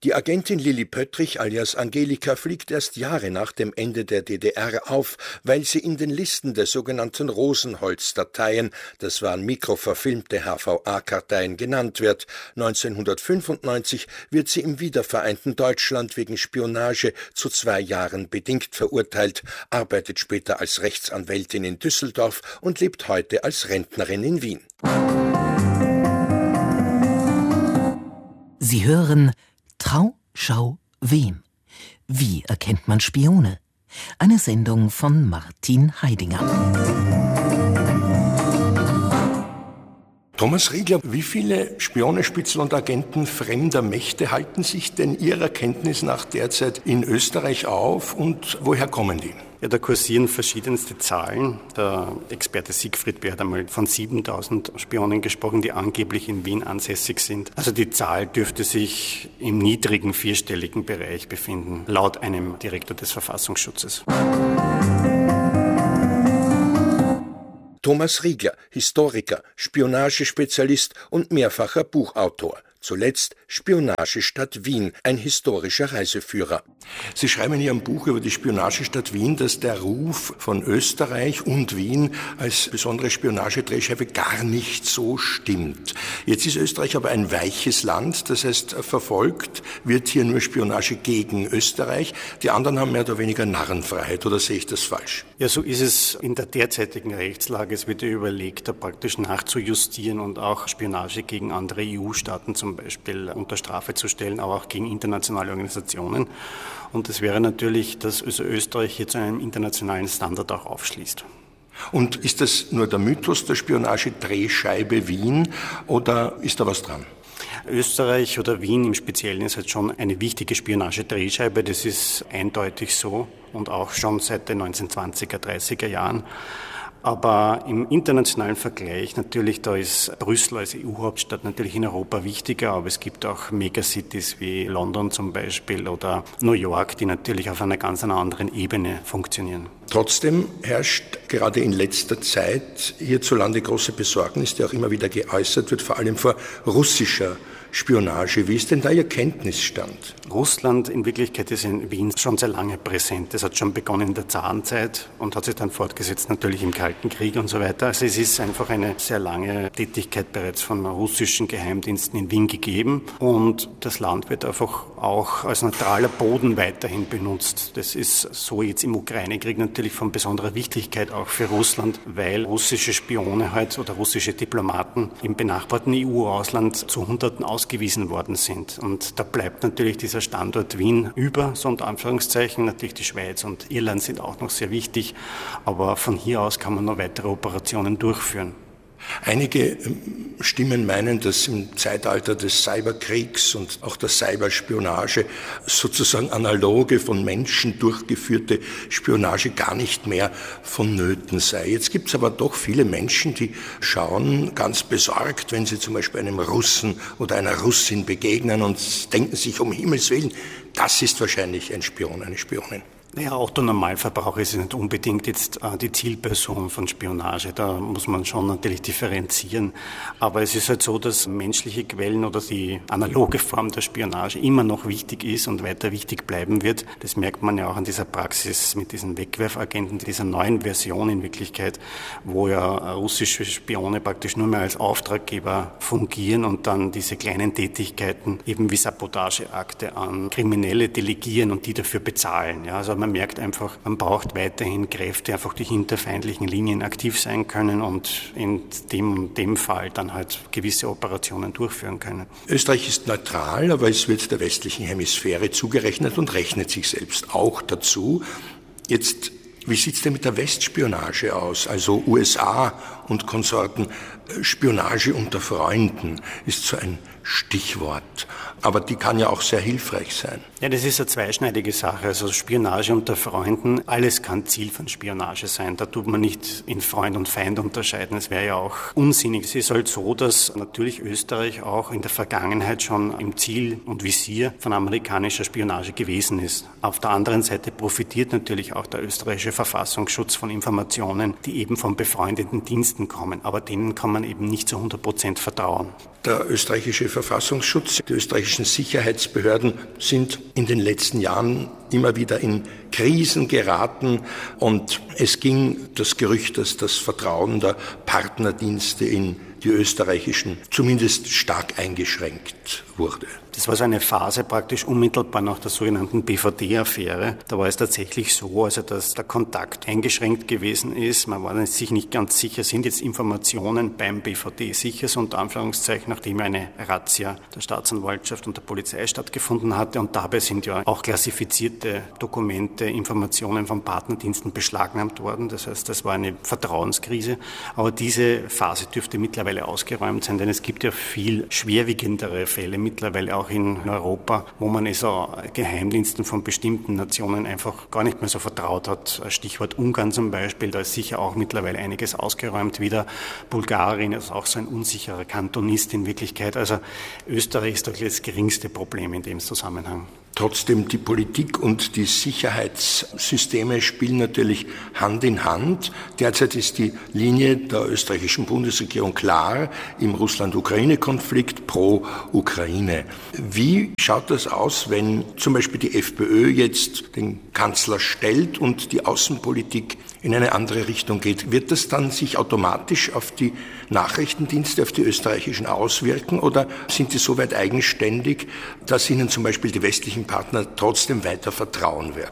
Die Agentin Lilli Pöttrich alias Angelika fliegt erst Jahre nach dem Ende der DDR auf, weil sie in den Listen der sogenannten Rosenholz-Dateien, das waren mikroverfilmte HVA-Karteien, genannt wird. 1995 wird sie im wiedervereinten Deutschland wegen Spionage zu 2 Jahren bedingt verurteilt, arbeitet später als Rechtsanwältin in Düsseldorf und lebt heute als Rentnerin in Wien. Sie hören Trau, Schau, Wem? Wie erkennt man Spione? Eine Sendung von Martin Heidinger. Thomas Riegler, wie viele Spione, Spitzel und Agenten fremder Mächte halten sich denn Ihrer Kenntnis nach derzeit in Österreich auf und woher kommen die? Ja, da kursieren verschiedenste Zahlen. Der Experte Siegfried Bär hat einmal von 7.000 Spionen gesprochen, die angeblich in Wien ansässig sind. Also die Zahl dürfte sich im niedrigen vierstelligen Bereich befinden, laut einem Direktor des Verfassungsschutzes. Thomas Riegler, Historiker, Spionagespezialist und mehrfacher Buchautor. Zuletzt Spionagestadt Wien, ein historischer Reiseführer. Sie schreiben in Ihrem Buch über die Spionagestadt Wien, dass der Ruf von Österreich und Wien als besondere Spionagedrehscheibe gar nicht so stimmt. Jetzt ist Österreich aber ein weiches Land, das heißt, verfolgt wird hier nur Spionage gegen Österreich. Die anderen haben mehr oder weniger Narrenfreiheit, oder sehe ich das falsch? Ja, so ist es in der derzeitigen Rechtslage. Es wird ja überlegt, da praktisch nachzujustieren und auch Spionage gegen andere EU-Staaten zum Beispiel unter Strafe zu stellen, aber auch gegen internationale Organisationen. Und es wäre natürlich, dass also Österreich hier zu einem internationalen Standard auch aufschließt. Und ist das nur der Mythos der Spionagedrehscheibe Wien oder ist da was dran? Österreich oder Wien im Speziellen ist halt schon eine wichtige Spionagedrehscheibe, das ist eindeutig so und auch schon seit den 1920er, 30er Jahren. Aber im internationalen Vergleich natürlich, da ist Brüssel als EU-Hauptstadt natürlich in Europa wichtiger, aber es gibt auch Megacities wie London zum Beispiel oder New York, die natürlich auf einer ganz anderen Ebene funktionieren. Trotzdem herrscht gerade in letzter Zeit hierzulande große Besorgnis, die auch immer wieder geäußert wird, vor allem vor russischer Spionage. Wie ist denn da Ihr Kenntnisstand? Russland in Wirklichkeit ist in Wien schon sehr lange präsent. Das hat schon begonnen in der Zarenzeit und hat sich dann fortgesetzt natürlich im Kalten Krieg und so weiter. Also es ist einfach eine sehr lange Tätigkeit bereits von russischen Geheimdiensten in Wien gegeben und das Land wird einfach auch als neutraler Boden weiterhin benutzt. Das ist so jetzt im Ukraine-Krieg natürlich von besonderer Wichtigkeit auch für Russland, weil russische Spione halt oder russische Diplomaten im benachbarten EU-Ausland zu Hunderten ausgewiesen worden sind. Und da bleibt natürlich dieser Standort Wien über, so unter Anführungszeichen. Natürlich die Schweiz und Irland sind auch noch sehr wichtig, aber von hier aus kann man noch weitere Operationen durchführen. Einige Stimmen meinen, dass im Zeitalter des Cyberkriegs und auch der Cyberspionage sozusagen analoge, von Menschen durchgeführte Spionage gar nicht mehr vonnöten sei. Jetzt gibt es aber doch viele Menschen, die schauen ganz besorgt, wenn sie zum Beispiel einem Russen oder einer Russin begegnen und denken sich, um Himmels Willen, das ist wahrscheinlich ein Spion, eine Spionin. Naja, Otto Normalverbraucher ist nicht unbedingt jetzt die Zielperson von Spionage. Da muss man schon natürlich differenzieren. Aber es ist halt so, dass menschliche Quellen oder die analoge Form der Spionage immer noch wichtig ist und weiter wichtig bleiben wird. Das merkt man ja auch an dieser Praxis mit diesen Wegwerfagenten, dieser neuen Version in Wirklichkeit, wo ja russische Spione praktisch nur mehr als Auftraggeber fungieren und dann diese kleinen Tätigkeiten eben wie Sabotageakte an Kriminelle delegieren und die dafür bezahlen. Ja, also man merkt einfach, man braucht weiterhin Kräfte, einfach die hinter feindlichen Linien aktiv sein können und in dem Fall dann halt gewisse Operationen durchführen können. Österreich ist neutral, aber es wird der westlichen Hemisphäre zugerechnet und rechnet sich selbst auch dazu. Jetzt, wie sieht es denn mit der Westspionage aus? Also USA und Konsorten. Spionage unter Freunden ist so ein Stichwort. Aber die kann ja auch sehr hilfreich sein. Ja, das ist eine zweischneidige Sache. Also Spionage unter Freunden, alles kann Ziel von Spionage sein. Da tut man nicht in Freund und Feind unterscheiden. Das wäre ja auch unsinnig. Es ist halt so, dass natürlich Österreich auch in der Vergangenheit schon im Ziel und Visier von amerikanischer Spionage gewesen ist. Auf der anderen Seite profitiert natürlich auch der österreichische Verfassungsschutz von Informationen, die eben von befreundeten Diensten kommen. Aber denen kann man eben nicht zu 100% vertrauen. Der österreichische Verfassungsschutz, die österreichische österreichischen Sicherheitsbehörden sind in den letzten Jahren immer wieder in Krisen geraten und es ging das Gerücht, dass das Vertrauen der Partnerdienste in die österreichischen zumindest stark eingeschränkt wurde. Das war so eine Phase praktisch unmittelbar nach der sogenannten BVD-Affäre. Da war es tatsächlich so, also dass der Kontakt eingeschränkt gewesen ist. Man war sich nicht ganz sicher, sind jetzt Informationen beim BVD sicher, so unter Anführungszeichen, nachdem eine Razzia der Staatsanwaltschaft und der Polizei stattgefunden hatte. Und dabei sind ja auch klassifizierte Dokumente, Informationen von Partnerdiensten beschlagnahmt worden. Das heißt, das war eine Vertrauenskrise. Aber diese Phase dürfte mittlerweile ausgeräumt sein, denn es gibt ja viel schwerwiegendere Fälle mittlerweile auch in Europa, wo man Geheimdiensten von bestimmten Nationen einfach gar nicht mehr so vertraut hat. Stichwort Ungarn zum Beispiel, da ist sicher auch mittlerweile einiges ausgeräumt wieder. Bulgarien ist auch so ein unsicherer Kantonist in Wirklichkeit. Also Österreich ist doch das geringste Problem in dem Zusammenhang. Trotzdem, die Politik und die Sicherheitssysteme spielen natürlich Hand in Hand. Derzeit ist die Linie der österreichischen Bundesregierung klar im Russland-Ukraine-Konflikt pro Ukraine. Wie schaut das aus, wenn zum Beispiel die FPÖ jetzt den Kanzler stellt und die Außenpolitik in eine andere Richtung geht? Wird das dann sich automatisch auf die Nachrichtendienste, auf die österreichischen auswirken oder sind die so weit eigenständig, dass ihnen zum Beispiel die westlichen Partner trotzdem weiter vertrauen werden?